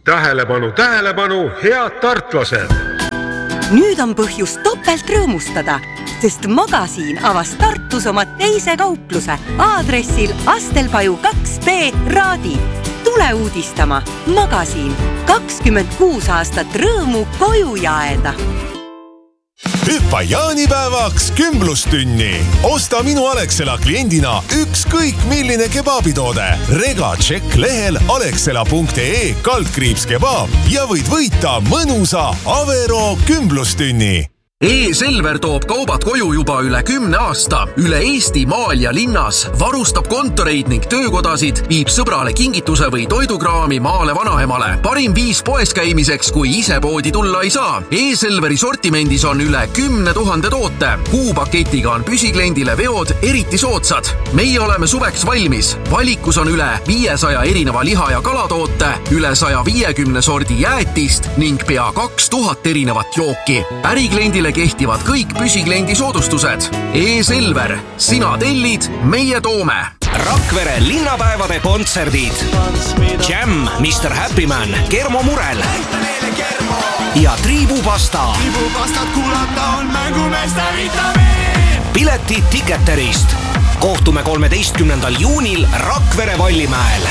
Tähelepanu, tähelepanu, head tartlased! Nüüd on põhjus topelt rõõmustada, sest Magasiin avas Tartus oma teise kaupluse aadressil Astelpaju 2B Raadi. Tule uudistama. Magasiin. 26 aastat rõõmu koju jaeda. Hüppa jaanipäevaks Kümblustünni. Osta minu Alexela kliendina ükskõik milline kebabitoode. Rega tšekk lehel alexela.ee/kebab ja võid võita mõnusa Avero Kümblustünni. E-Selver toob kaubad koju juba üle 10 aasta. Üle Eesti maal ja linnas varustab kontoreid ning töökodasid, viib sõbrale kingituse või toidukraami maale vanaemale. Parim viis poes käimiseks, kui ise poodi tulla ei saa. E-Selveri sortimendis on üle 10 000 toote. Kuupaketiga on püsikliendile veod eriti soodsad. Meie oleme suveks valmis. Valikus on üle 500 erineva liha- ja kalatoote, üle 150 sordi jäätist ning pea 2000 erinevat jooki. Ärikliendile kehtivad kõik püsikliendi soodustused. E-Selver. Sina tellid, meie toome. Rakvere linnapäevade kontserdid. Jam, Mr. Happy Man, Kermo Murel ja Triibupasta. Triibupastat kuulata on mängumeeste vitamiin. Piletid Ticketerist. Kohtume 13. juunil Rakvere Vallimäel.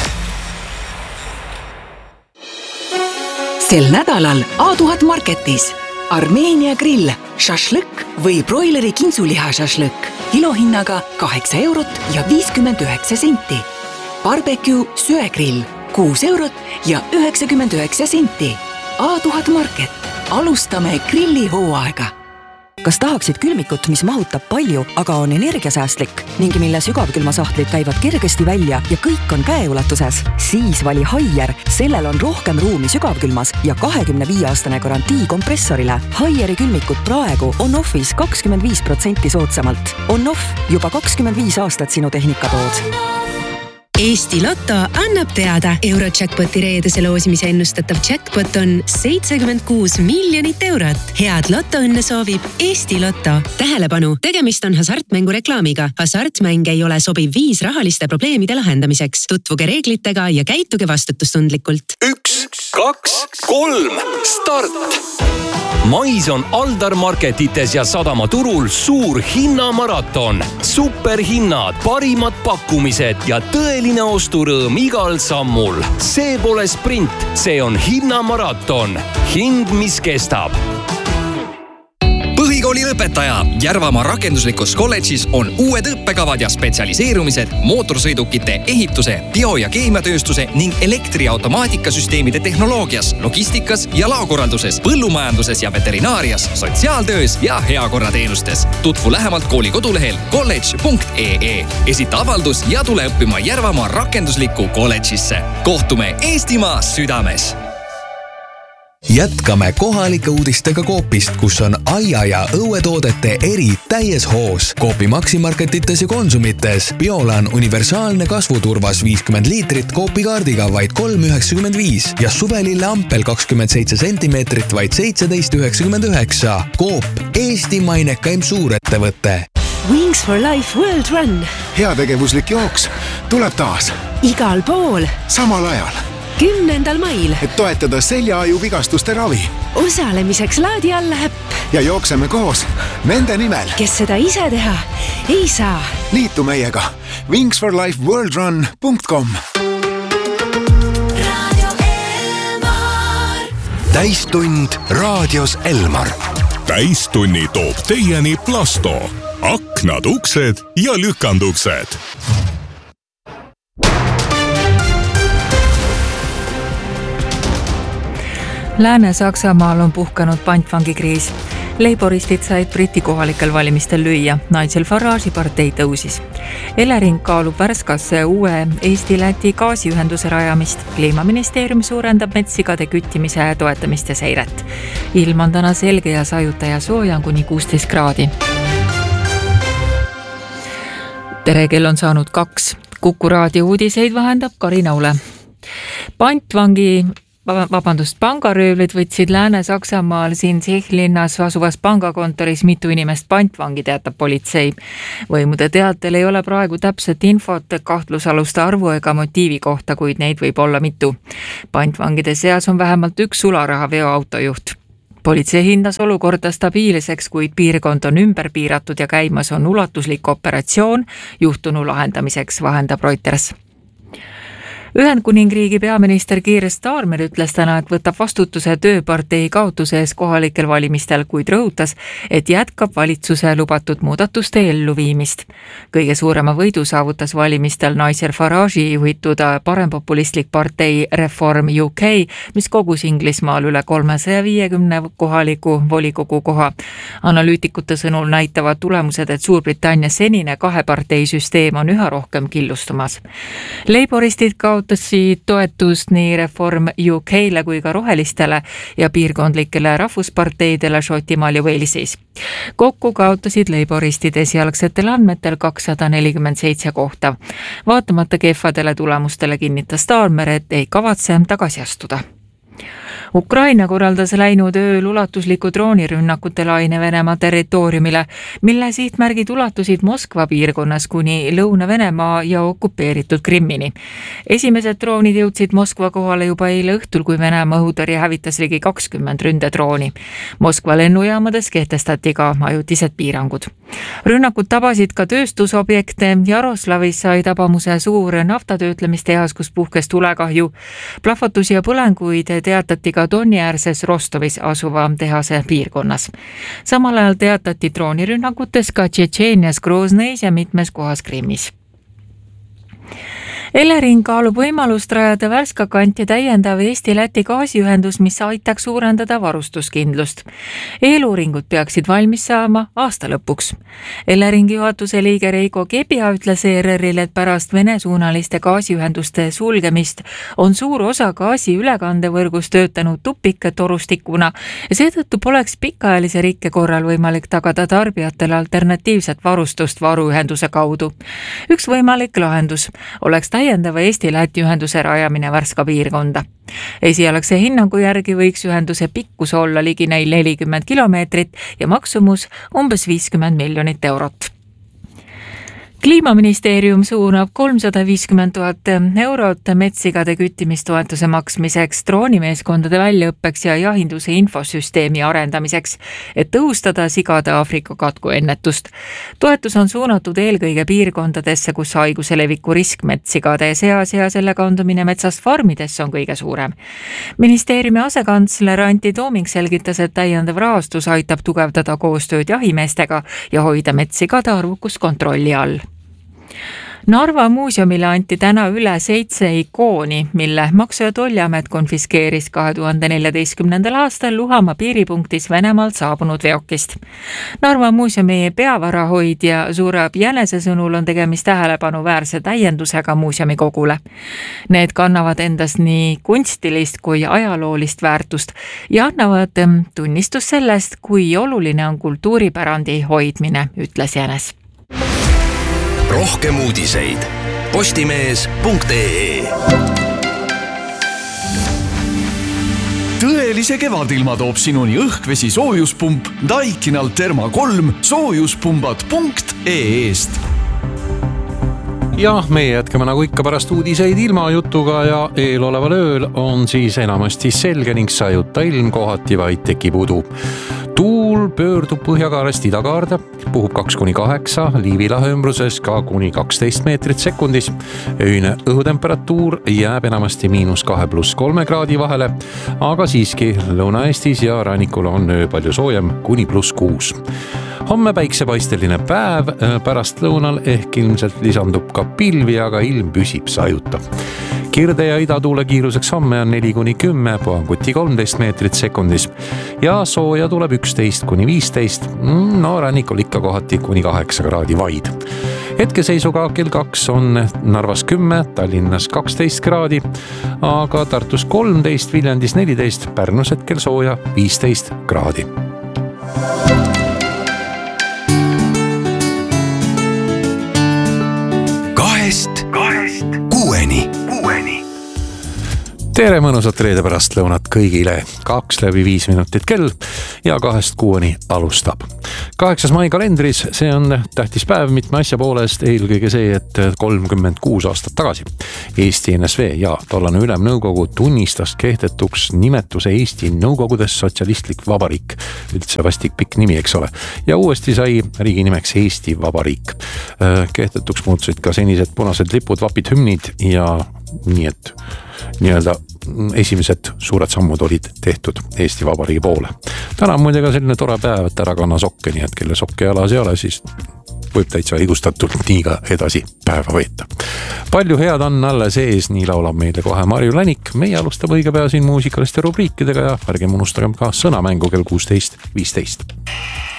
Sel nädalal A1000 Marketis Armeenia grill, šašlõkk või broileri kintsuliha šašlõkk kilohinnaga 8 eurot ja 59 senti. Barbecue söegrill 6 eurot ja 99 senti. A1000 Market. Alustame grillihooaega. Kas tahaksid külmikut, mis mahutab palju, aga on energiasäästlik ning mille sügavkülmasahtlid käivad kergesti välja ja kõik on käeulatuses? Siis vali Haier. Sellel on rohkem ruumi sügavkülmas ja 25-aastane garantii kompressorile. Haieri külmikut praegu on offis 25% soodsamalt. On off juba 25 aastat sinu tehnikatood. Eesti Lotto annab teada. Eurojackpoti reedese loosimise ennustatav jackpot on 76 miljonit eurot. Head Lotto-õnne soovib Eesti Lotto. Tähelepanu, tegemist on hasartmängu reklaamiga. Hasartmäng ei ole sobiv viis rahaliste probleemide lahendamiseks. Tutvuge reeglitega ja käituge vastutustundlikult. 1, 2, 3, start! Mais on Aldar Marketites ja Sadamaturul suur hinnamaraton. Superhinnad, parimad pakkumised ja tõeline osturõõm igal sammul. See pole sprint, see on hinnamaraton. Hind, mis kestab. Põhikooli lõpetaja. Järvamaa rakenduslikus kolledžis on uued õppekavad ja spetsialiseerumised mootorsõidukite, ehituse, bio- ja keemiatööstuse ning elektriautomaatikasüsteemide tehnoloogias, logistikas ja laokorralduses, põllumajanduses ja veterinaarias, sotsiaaltöös ja heakorrateenustes. Tutvu lähemalt kooli kodulehel college.ee. Esita avaldus ja tule õppima Järvamaa rakenduslikku kolledžisse. Kohtume Eestimaa südames. Jätkame kohalike uudistega Coopist, kus on aia- ja õuetoodete eri täies hoos. Coopi Maximarketites ja Konsumites. Biolan universaalne kasvuturvas 50 liitrit Coopi kaardiga vaid 3,95 ja suvelille ampel 27 sentimeetrit vaid 17,99. Coop, Eesti mainekaim suurettevõte. Wings for Life World Run. Heategevuslik jooks tuleb taas. Igal pool. Samal ajal. 10. mail. Et toetada seljaaju vigastuste ravi. Osalemiseks laadi alla äpp. Ja jookseme koos nende nimel. Kes seda ise teha ei saa. Liitu meiega. wingsforlifeworldrun.com. Täistund raadios Elmar. Täistunni toob teieni Plasto. Aknad, uksed ja lükanduksed. Lääne-Saksamaal on puhkanud pantvangikriis. Leiboristid said Briti kohalikel valimistel lüüa. Nigel Farage'i partei tõusis. Elering kaalub Värskasse uue Eesti-Läti gaasiühenduse rajamist. Kliimaministeerium suurendab metssigade küttimise toetamist ja seiret. Ilm on täna selge ja sajuta ja sooja on kuni 16 kraadi. Tere, kell on saanud 2. Kuku raadio uudiseid vahendab Karina Ule. pangaröövlid võtsid Lääne-Saksamaal siin Sihlinnas asuvas pangakontoris mitu inimest pantvangi, teatab politsei. Võimude teatel ei ole praegu täpset infot kahtlusaluste arvu ega motiivi kohta, kuid neid võib olla mitu. Pantvangide seas on vähemalt üks sularaha veoautojuht. Politsei hindas olukorda stabiilseks, kuid piirkond on ümber piiratud ja käimas on ulatuslik operatsioon juhtunu lahendamiseks, vahendab Reuters. Ühendkuningriigi peaminister Keir Starmer ütles täna, et võtab vastutuse tööpartei kaotuse ees kohalikel valimistel, kuid rõhutas, et jätkab valitsuse lubatud muudatuste elluviimist. Kõige suurema võidu saavutas valimistel Nigel Farage'i juhitud parempopulistlik partei Reform UK, mis kogus Inglismaal üle 350 kohaliku volikogu koha. Analüütikute sõnul näitavad tulemused, et Suurbritannia senine kahepartei süsteem on üha rohkem killustumas. Leiboristid kaotasid toetust nii Reform UK-le kui ka rohelistele ja piirkondlikele rahvusparteidele Šotimaal ja Walesis. Kokku kaotasid leiboristid esialgsetel andmetel 247 kohta. Vaatamata kehvadele tulemustele kinnitas Starmer, et ei kavatse tagasi astuda. Ukraina korraldas läinud ööl ulatusliku droonirünnakute laine Venemaa territooriumile, mille sihtmärgid ulatusid Moskva piirkonnas kuni Lõuna-Venemaa ja okupeeritud Krimmini. Esimesed droonid jõudsid Moskva kohale juba eile õhtul, kui Venemaa õhutõrje hävitas ligi 20 ründedrooni. Moskva lennujaamades kehtestati ka ajutised piirangud. Rünnakud tabasid ka tööstusobjekte. Jaroslavis sai tabamuse suur naftatöötlemistehas, kus puhkes tulekahju. Plahvatusi ja põlenguid teatati ka Donniäärses Rostovis asuva tehase piirkonnas. Samal ajal teatati droonirünnakutes ka Tšetšeenias, Groznõis ja mitmes kohas Krimmis. Elering kaalub võimalust rajada Värska kanti täiendav Eesti-Läti gaasiühendus, mis aitaks suurendada varustuskindlust. Eeluuringud peaksid valmis saama aasta lõpuks. Eleringi juhatuse liige Reiko Kebja ütles ERR-il, et pärast Vene-suunaliste gaasiühenduste sulgemist on suur osa gaasi ülekandevõrgus töötanud tupiktorustikuna ja seetõttu poleks pikaajalise rikke korral võimalik tagada tarbijatele alternatiivset varustust varuühenduse kaudu. Üks võimalik lahendus oleks täiendava Eesti-Läti ühenduse rajamine Värska piirkonda. Esialgse hinnangu järgi võiks ühenduse pikkus olla ligi 40 kilomeetrit ja maksumus umbes 50 miljonit eurot. Kliimaministeerium suunab 350 000 eurot metsigade küttimistoetuse maksmiseks, droonimeeskondade väljaõppeks ja jahinduse infosüsteemi arendamiseks, et tõhustada sigade Aafrika katku ennetust. Toetus on suunatud eelkõige piirkondadesse, kus haiguse leviku risk metsigade seas ja selle kandumine metsast farmidesse on kõige suurem. Ministeeriumi asekantsler Antti Tooming selgitas, et täiendav rahastus aitab tugevdada koostööd jahimeestega ja hoida metsigade arvukus kontrolli all. Narva muuseumile anti täna üle 7 ikooni, mille Maksu- ja Tolliamet konfiskeeris 2014. aastal Luhamaa piiripunktis Venemaalt saabunud veokist. Narva muuseumi peavarahoidja Zurab Jänese sõnul on tegemist tähelepanuväärse täiendusega muuseumikogule. Need kannavad endast nii kunstilist kui ajaloolist väärtust ja annavad tunnistus sellest, kui oluline on kultuuripärandi hoidmine, ütles Jänes. Rohkem uudiseid postimees.ee. Tõelise kevadilma toob sinuni õhkvesi soojuspump Daikinal Therma 3 soojuspumbad.ee-st. Ja meie jätkame nagu ikka pärast uudiseid ilmajutuga ja eeloleval ööl on siis enamasti selge ning sajuta ilm, kohati vaid tekib udu. Tuul pöördub põhjakaarest idakaarde, puhub 2-8, Liivi lahe ümbruses ka kuni 12 meetrit sekundis. Öine õhutemperatuur jääb enamasti -2 + 3 kraadi vahele, aga siiski Lõuna-Eestis ja rannikul on öö palju soojem kuni +6. Homme päiksepaisteline päev, pärast lõunal ehk ilmselt lisandub ka pilvi, aga ilm püsib sajuta. Kirde ja idatuule kiiruseks homme on 4-10, puhanguti 13 meetrit sekundis ja sooja tuleb 11-15, no rannikul ikka kohati kuni 8 kraadi vaid. Hetkeseisuga kell 2 on Narvas 10, Tallinnas 12 kraadi, aga Tartus 13, Viljandis 14, Pärnus hetkel sooja 15 kraadi. tere mõnusat reede pärast lõunat kõigile. 2:05 minutit kell ja 2:06 alustab. 8. mai kalendris, see on tähtis päev mitme asja poolest, eelkõige see, et 36 aastat tagasi Eesti NSV ja tollane Ülemnõukogu tunnistas kehtetuks nimetuse Eesti Nõukogudes Sotsialistlik Vabariik. Üldse vastik pikk nimi, eks ole. Ja uuesti sai riigi nimeks Eesti Vabariik. Kehtetuks muutusid ka senised punased lipud, vapid, hümnid ja nii et nii-öelda esimesed suured sammud olid tehtud Eesti Vabariigi poole. Täna on muide ka selline tore päev, et ära kanna sokke, nii et kelle sokke jalas ei ole, siis võib täitsa õigustatult nii ka edasi päeva veeta. Palju head on alla sees, nii laulab meile kohe Marju Länik. Meie alustab õige pea siin muusikaliste rubriikidega ja ärgem unustagem ka sõnamängu kell 16:15.